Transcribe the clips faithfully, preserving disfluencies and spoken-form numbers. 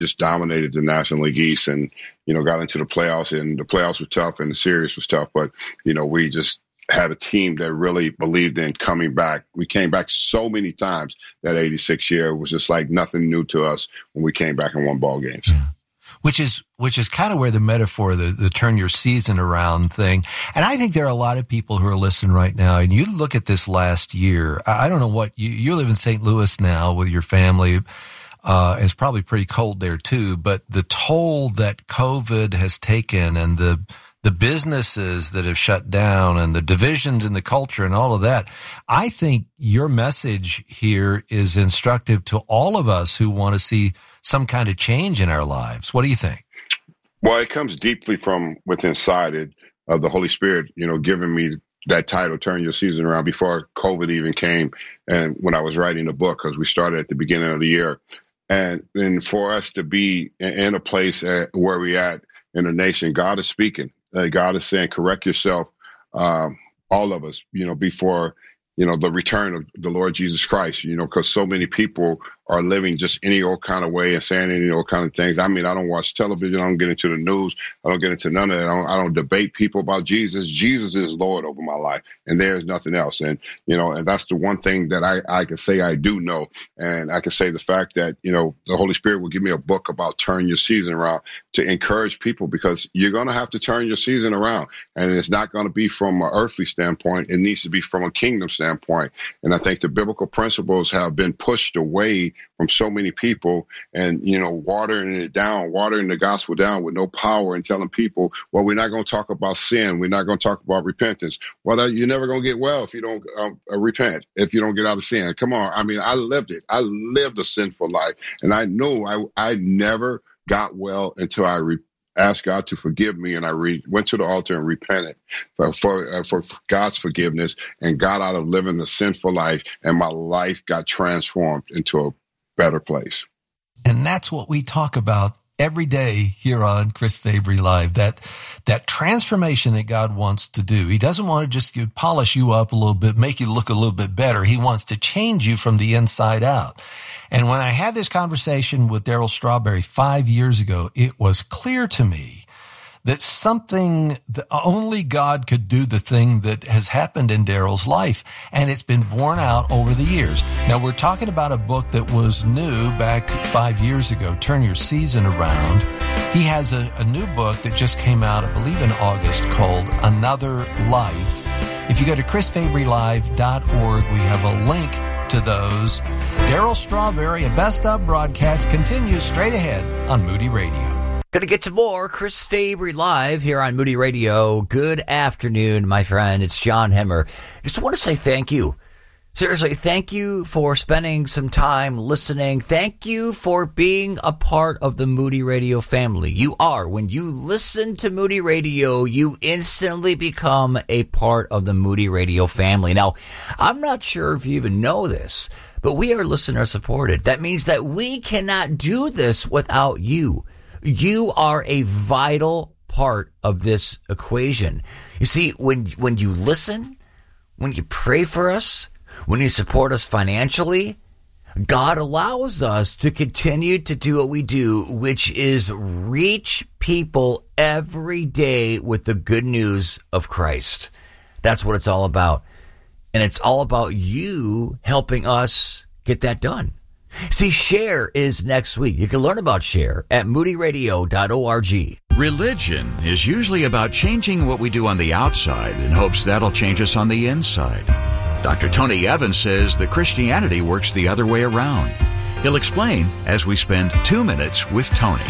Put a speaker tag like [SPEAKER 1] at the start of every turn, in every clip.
[SPEAKER 1] just dominated the National League East and, you know, got into the playoffs, and the playoffs were tough and the series was tough. But, you know, we just had a team that really believed in coming back. We came back so many times that eighty-six year. It was just like nothing new to us when we came back and won ball games.
[SPEAKER 2] Yeah. Which is, which is kind of where the metaphor, the, the turn your season around thing. And I think there are a lot of people who are listening right now, and you look at this last year. I don't know what you, you live in Saint Louis now with your family. Uh, and it's probably pretty cold there too, but the toll that COVID has taken and the, the businesses that have shut down and the divisions in the culture and all of that, I think your message here is instructive to all of us who want to see some kind of change in our lives. What do you think?
[SPEAKER 1] Well, it comes deeply from within inside it, of uh, the Holy Spirit, you know, giving me that title, Turn Your Season Around, before COVID even came. And when I was writing the book, because we started at the beginning of the year. And, and for us to be in a place at where we at in the nation, God is speaking. Uh, God is saying, correct yourself, um, all of us, you know, before, you know, the return of the Lord Jesus Christ, you know, because so many people are living just any old kind of way and saying any old kind of things. I mean, I don't watch television. I don't get into the news. I don't get into none of that. I don't, I don't debate people about Jesus. Jesus is Lord over my life, and there's nothing else. And, you know, and that's the one thing that I, I can say I do know. And I can say the fact that, you know, the Holy Spirit will give me a book about turn your season around to encourage people, because you're going to have to turn your season around. And it's not going to be from an earthly standpoint. It needs to be from a kingdom standpoint. And I think the biblical principles have been pushed away from so many people, and, you know, watering it down, watering the gospel down with no power, and telling people, well, we're not going to talk about sin. We're not going to talk about repentance. Well, you're never going to get well if you don't uh, repent, if you don't get out of sin. Come on. I mean, I lived it. I lived a sinful life, and I knew I, I never got well until I re- asked God to forgive me, and I re- went to the altar and repented for for, uh, for God's forgiveness, and got out of living a sinful life, and my life got transformed into a better place.
[SPEAKER 2] And that's what we talk about every day here on Chris Fabry Live, that that transformation that God wants to do. He doesn't want to just polish you up a little bit, make you look a little bit better. He wants to change you from the inside out. And when I had this conversation with Darryl Strawberry five years ago, it was clear to me that something, that only God could do the thing that has happened in Darryl's life, and it's been borne out over the years. Now, we're talking about a book that was new back five years ago, Turn Your Season Around. He has a, a new book that just came out, I believe in August, called Another Life. If you go to chris fabry live dot org, we have a link to those. Darryl Strawberry, a Best Of broadcast, continues straight ahead on Moody Radio.
[SPEAKER 3] Going to get to more Chris Fabry Live here on Moody Radio. Good afternoon, my friend. It's John Hemmer. Just want to say thank you. Seriously, thank you for spending some time listening. Thank you for being a part of the Moody Radio family. You are. When you listen to Moody Radio, you instantly become a part of the Moody Radio family. Now, I'm not sure if you even know this, but we are listener supported. That means that we cannot do this without you. You are a vital part of this equation. You see, when when you listen, when you pray for us, when you support us financially, God allows us to continue to do what we do, which is reach people every day with the good news of Christ. That's what it's all about. And it's all about you helping us get that done. See, Share is next week. You can learn about Share at moody radio dot org.
[SPEAKER 4] Religion is usually about changing what we do on the outside in hopes that'll change us on the inside. Doctor Tony Evans says that Christianity works the other way around. He'll explain as we spend two minutes with Tony.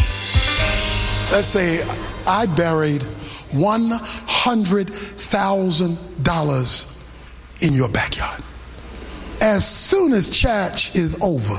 [SPEAKER 5] Let's say I buried one hundred thousand dollars in your backyard. As soon as church is over,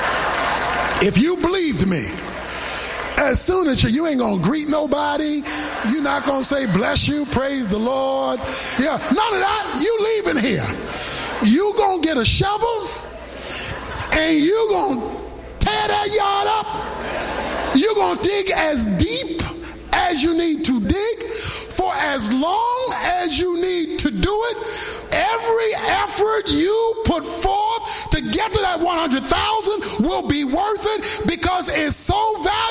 [SPEAKER 5] if you believed me, as soon as you, you ain't gonna greet nobody, you're not gonna say bless you, praise the Lord. Yeah, none of that. You leaving here. You gonna get a shovel and you gonna tear that yard up. You're gonna dig as deep as you need to dig for as long as you need to do it. Every effort you put forth to to get to that one hundred thousand will be worth it because it's so valuable.